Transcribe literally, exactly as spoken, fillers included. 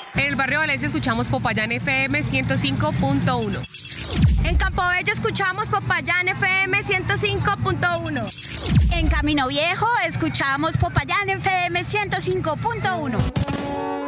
En el barrio Valencia escuchamos Popayán F M ciento cinco punto uno. En Campobello escuchamos Popayán F M ciento cinco punto uno. En Camino Viejo escuchamos Popayán F M ciento cinco punto uno.